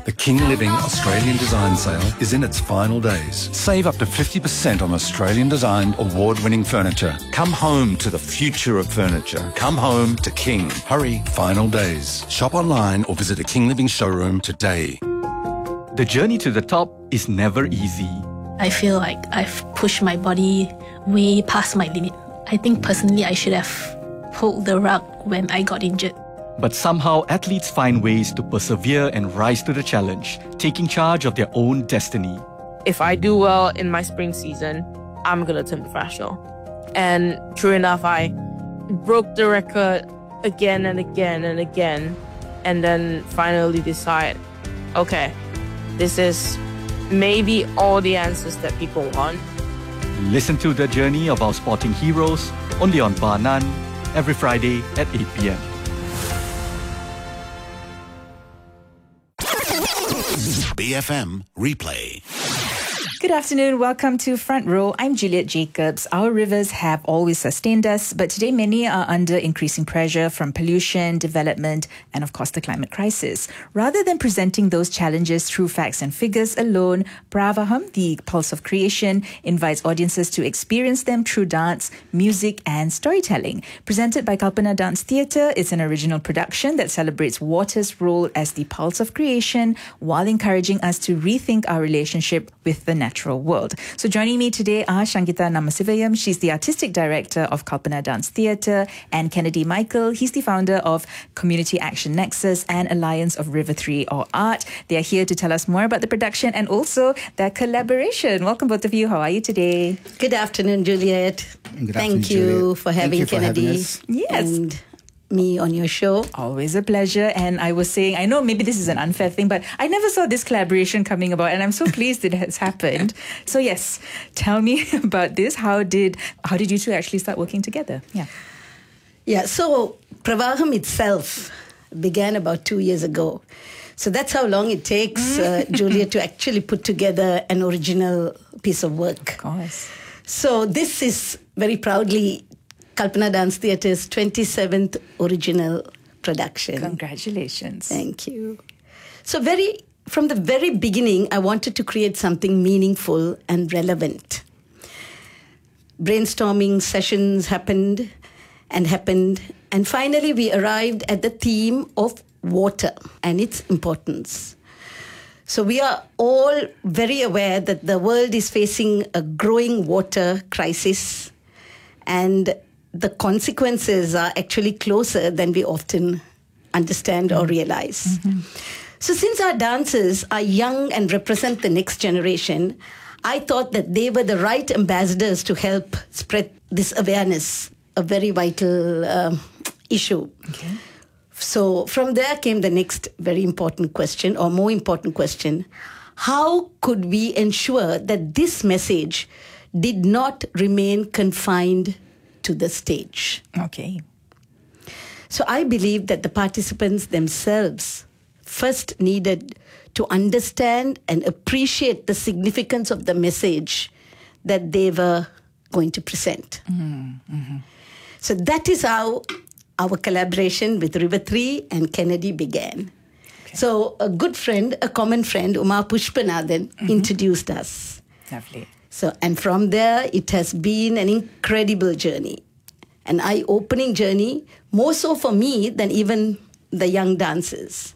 The King Living Australian Design Sale is in its final days. Save up to 50% on Australian designed award-winning furniture. Come home to the future of furniture. Come home to King. Hurry, final days. Shop online or visit a King Living showroom today. The journey to the top is never easy. I feel like I've pushed my body way past my limit. I think personally I should have pulled the rug when I got injured. But somehow athletes find ways to persevere and rise to the challenge, taking charge of their own destiny. If I do well in my spring season, I'm going to turn professional. And true enough, I broke the record again and again and again, and then finally decide, okay, this is maybe all the answers that people want. Listen to the journey of our sporting heroes only on Bar None every Friday at 8 p.m. BFM Replay. Good afternoon. Welcome to Front Row. I'm Juliet Jacobs. Our rivers have always sustained us, but today many are under increasing pressure from pollution, development, and of course the climate crisis. Rather than presenting those challenges through facts and figures alone, Pravaham, the Pulse of Creation, invites audiences to experience them through dance, music, and storytelling. Presented by Kalpana Dance Theatre, it's an original production that celebrates water's role as the pulse of creation while encouraging us to rethink our relationship with the natural world. So joining me today are Shangita Namasivayam. She's the Artistic Director of Kalpana Dance Theatre, and Kennedy Michael. He's the founder of Community Action Nexus and Alliance of River 3 or ART. They are here to tell us more about the production and also their collaboration. Welcome both of you. How are you today? Good afternoon, Juliet. Thank you for having Kennedy and me on your show. Always a pleasure. And I was saying, I know maybe this is an unfair thing, but I never saw this collaboration coming about, and I'm so pleased it has happened. So yes, tell me about this. How did you two actually start working together? Yeah, so Pravaham itself began about 2 years ago. So that's how long it takes, Julia, to actually put together an original piece of work. Of course. So this is very proudly Kalpana Dance Theatre's 27th original production. Congratulations. Thank you. So from the very beginning, I wanted to create something meaningful and relevant. Brainstorming sessions happened, and finally we arrived at the theme of water and its importance. So we are all very aware that the world is facing a growing water crisis, and the consequences are actually closer than we often understand or realize. Mm-hmm. So since our dancers are young and represent the next generation, I thought that they were the right ambassadors to help spread this awareness, a very vital issue. Okay. So from there came the next very important question, or more important question. How could we ensure that this message did not remain confined to the stage? Okay. So I believe that the participants themselves first needed to understand and appreciate the significance of the message that they were going to present. Mm-hmm. So that is how our collaboration with River 3 and Kennedy began. Okay. So a good friend, a common friend, Uma Pushpanathan, introduced us. Lovely. So, and from there, it has been an incredible journey, an eye-opening journey, more so for me than even the young dancers.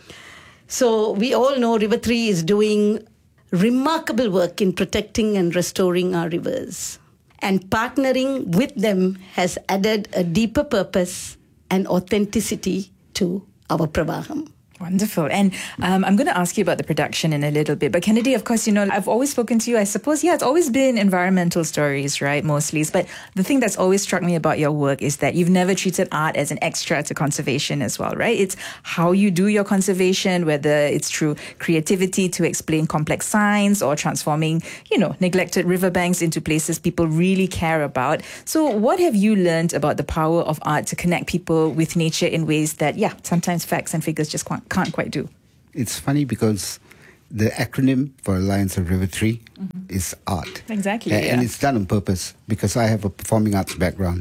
So we all know River 3 is doing remarkable work in protecting and restoring our rivers. And partnering with them has added a deeper purpose and authenticity to our Pravaham. Wonderful. And I'm going to ask you about the production in a little bit. But Kennedy, of course, I've always spoken to you. I suppose, it's always been environmental stories, right, mostly. But the thing that's always struck me about your work is that you've never treated art as an extra to conservation as well, right? It's how you do your conservation, whether it's through creativity to explain complex science or transforming, neglected riverbanks into places people really care about. So what have you learned about the power of art to connect people with nature in ways that, sometimes facts and figures just can't quite do? It's funny because the acronym for Alliance of River 3 is ART. Exactly. And it's done on purpose because I have a performing arts background.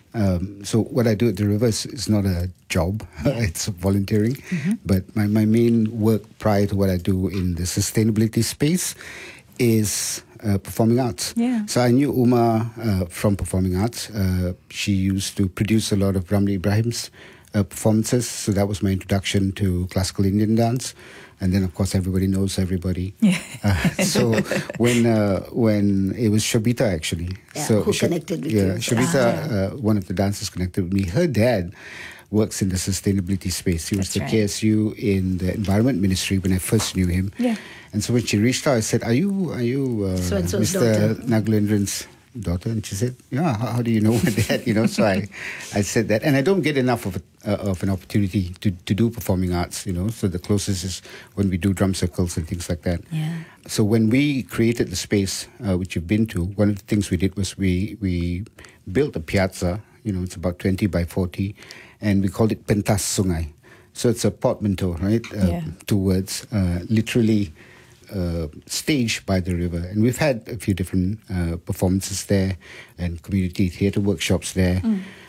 So what I do at the river is not a job, it's volunteering. But my main work prior to what I do in the sustainability space is performing arts. Yeah. So I knew Uma from performing arts. She used to produce a lot of Ramli Ibrahim's performances. So that was my introduction to classical Indian dance. And then, of course, everybody knows everybody. Yeah. So when it was Shobita, actually. Yeah, so who connected with you. Shobita, one of the dancers connected with me. Her dad works in the sustainability space. He was That's the right. KSU in the Environment Ministry when I first knew him. Yeah. And so when she reached out, I said, "Are you So-and-so's Mr. daughter. Nagalendran's daughter?" And she said, "Yeah. How do you know my dad?" So I said that, and I don't get enough of an opportunity to do performing arts. So the closest is when we do drum circles and things like that. Yeah. So when we created the space, which you've been to, one of the things we did was we built a piazza. It's about 20 by 40, and we called it Pentas Sungai. So it's a portmanteau, right? Yeah. 2 words, literally staged by the river. And we've had a few different performances there and community theatre workshops there.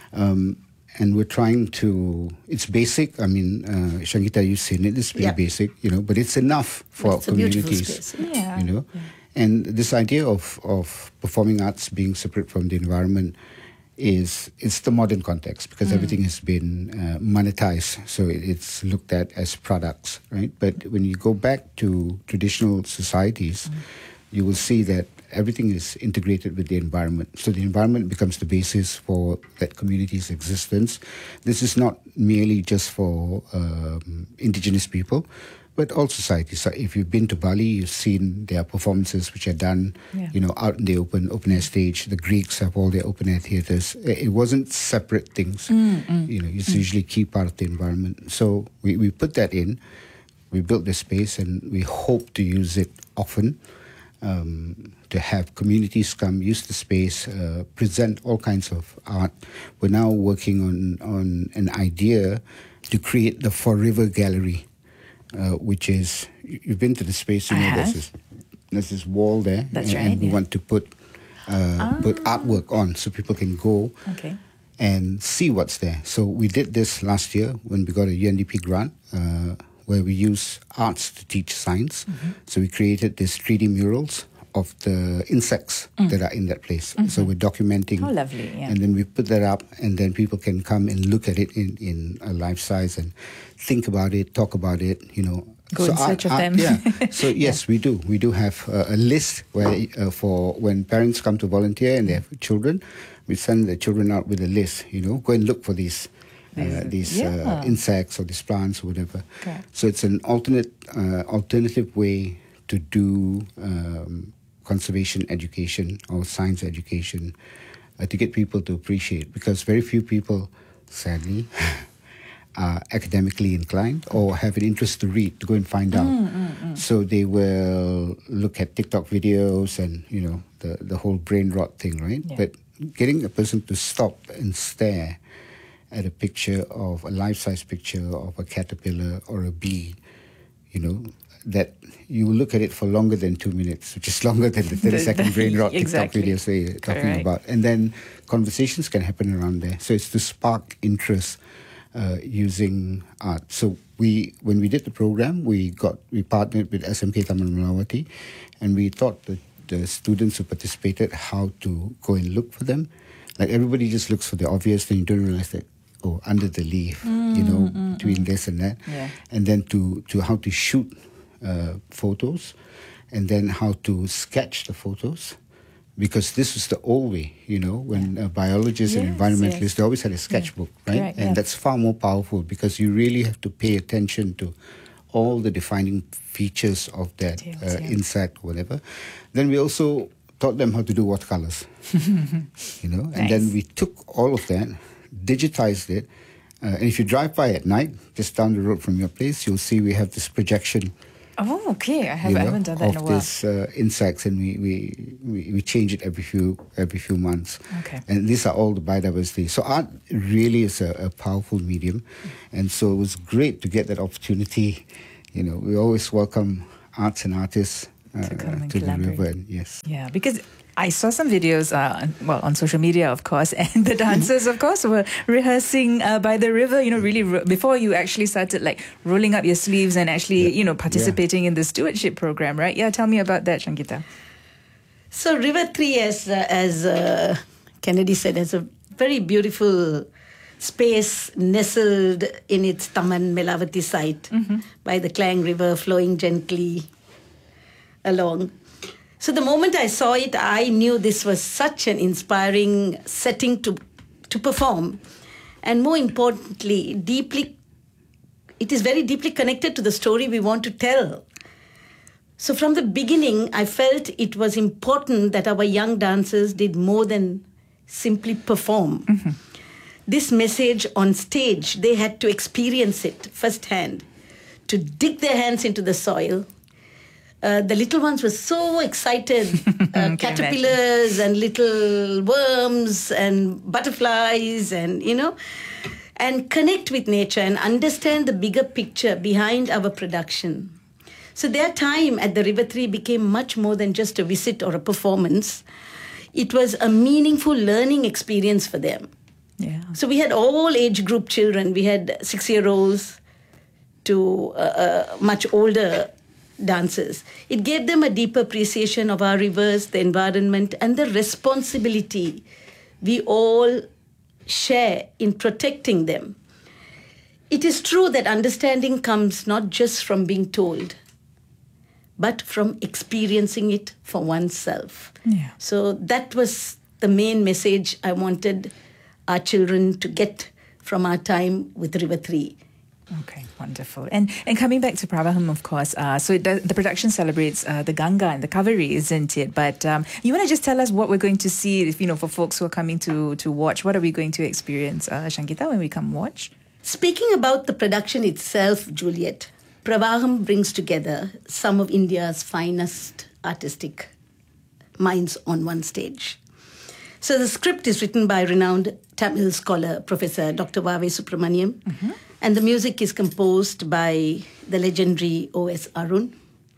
And we're trying to, it's basic. I mean, Shangita, you've seen it, it's pretty Yeah. basic, but it's enough for It's a beautiful communities. space. Yeah. And this idea of performing arts being separate from the environment it's the modern context, because everything has been monetized, so it's looked at as products, right? But when you go back to traditional societies, you will see that everything is integrated with the environment. So the environment becomes the basis for that community's existence. This is not merely just for indigenous people, but all societies. So if you've been to Bali, you've seen their performances which are done, out in the open air stage. The Greeks have all their open air theatres. It wasn't separate things. It's usually key part of the environment. So we put that in. We built the space, and we hope to use it often. To have communities come, use the space, present all kinds of art. We're now working on an idea to create the For River Gallery, which is, you've been to the space, there's this wall there. That's and right, we yeah. want to put artwork on so people can go Okay. and see what's there. So we did this last year when we got a UNDP grant, where we use arts to teach science. So we created these 3D murals of the insects that are in that place. So we're documenting. Oh, lovely, yeah. And then we put that up, and then people can come and look at it in a life size and think about it, talk about it, Go in search of them. Yeah. So yes, we do. We do have a list where for when parents come to volunteer and they have children, we send the children out with a list. Go and look for these insects or these plants or whatever. Okay. So it's an alternative way to do conservation education or science education to get people to appreciate, because very few people, sadly, are academically inclined or have an interest to read, to go and find out. So they will look at TikTok videos and, the whole brain rot thing, right? Yeah. But getting a person to stop and stare at a picture of a life-size picture of a caterpillar or a bee, that you look at it for longer than 2 minutes, which is longer than the 30-second brain rot Exactly. TikTok videos they're talking Correct. about. And then conversations can happen around there. So it's to spark interest using art. So when we did the program, we partnered with SMK Taman Melawati, and we taught the students who participated how to go and look for them. Like, everybody just looks for the obvious, then you don't realize that, under the leaf, between this and that. Yeah. And then to how to shoot photos, and then how to sketch the photos. Because this was the old way, when biologists and Yes, environmentalists, yes. they always had a sketchbook, right? Correct, And yeah. that's far more powerful, because you really have to pay attention to all the defining features of that Details, yeah. insect, whatever. Then we also taught them how to do watercolors, and then Nice. we took all of that, digitized it, and if you drive by at night, just down the road from your place, you'll see we have this projection. Oh, okay. I haven't done that in a of while. these insects, and we change it every few months. Okay. And these are all the biodiversity. So art really is a powerful medium, and so it was great to get that opportunity. We always welcome arts and artists To come and to the collaborate. river. And yes. Yeah, because I saw some videos, on social media, of course, and the dancers, of course, were rehearsing by the river, really before you actually started like rolling up your sleeves and actually, participating in the stewardship program, right? Yeah, tell me about that, Shangita. So River 3, as Kennedy said, has a very beautiful space nestled in its Taman Melavati site by the Klang River flowing gently along. So the moment I saw it, I knew this was such an inspiring setting to perform. And more importantly, it is very deeply connected to the story we want to tell. So from the beginning, I felt it was important that our young dancers did more than simply perform. This message on stage, they had to experience it firsthand, to dig their hands into the soil. The little ones were so excited. Caterpillars and little worms and butterflies and connect with nature and understand the bigger picture behind our production. So their time at the River 3 became much more than just a visit or a performance. It was a meaningful learning experience for them. Yeah. So we had all age group children. We had 6-year-olds to much older dancers. It gave them a deeper appreciation of our rivers, the environment, and the responsibility we all share in protecting them. It is true that understanding comes not just from being told, but from experiencing it for oneself. Yeah. So that was the main message I wanted our children to get from our time with River 3. Okay, wonderful. And coming back to Pravaham, of course, the production celebrates the Ganga and the Kaveri, isn't it? But you want to just tell us what we're going to see, for folks who are coming to watch, what are we going to experience, Shangita, when we come watch? Speaking about the production itself, Juliet, Pravaham brings together some of India's finest artistic minds on one stage. So the script is written by renowned Tamil scholar, Professor Dr. Vave Subramaniam, and the music is composed by the legendary O.S. Arun.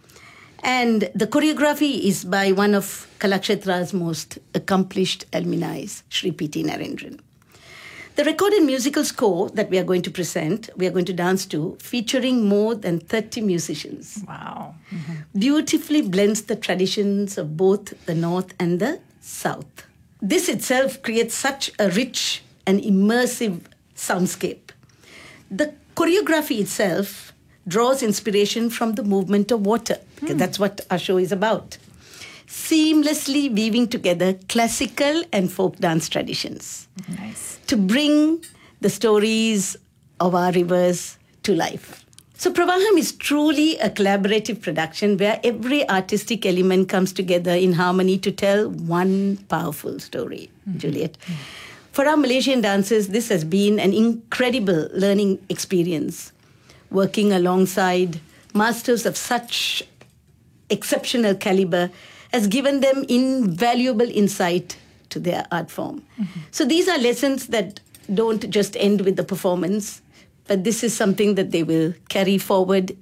And the choreography is by one of Kalakshetra's most accomplished alumni, Shri P.T. Narendran. The recorded musical score that we are going to present, we are going to dance to, featuring more than 30 musicians. Wow. Beautifully blends the traditions of both the North and the South. This itself creates such a rich and immersive soundscape. The choreography itself draws inspiration from the movement of water, because that's what our show is about. Seamlessly weaving together classical and folk dance traditions. Nice. To bring the stories of our rivers to life. So Pravaham is truly a collaborative production where every artistic element comes together in harmony to tell one powerful story, Juliet. For our Malaysian dancers, this has been an incredible learning experience. Working alongside masters of such exceptional caliber has given them invaluable insight to their art form. So these are lessons that don't just end with the performance, but this is something that they will carry forward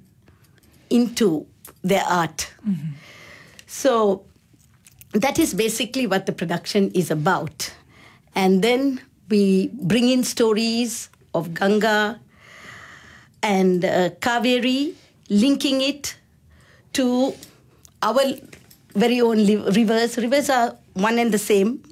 into their art. So that is basically what the production is about. And then we bring in stories of Ganga and Kaveri, linking it to our very own rivers. Rivers are one and the same,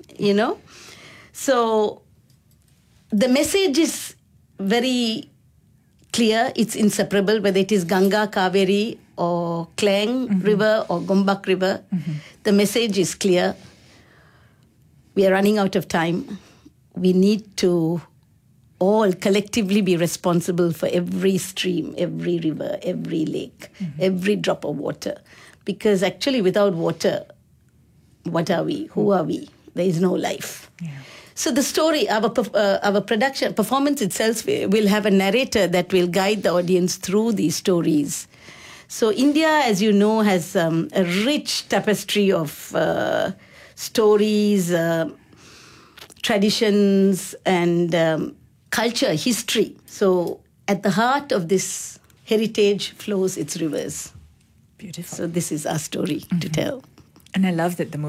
So the message is very clear. It's inseparable, whether it is Ganga, Kaveri, or Klang River or Gombak River. The message is clear. We are running out of time. We need to all collectively be responsible for every stream, every river, every lake, every drop of water. Because actually without water, what are we? Who are we? There is no life. Yeah. So the story, our production, performance itself will have a narrator that will guide the audience through these stories. So India, as you know, has a rich tapestry of stories, traditions, and culture, history. So at the heart of this heritage flows its rivers. Beautiful. So this is our story to tell. And I love that the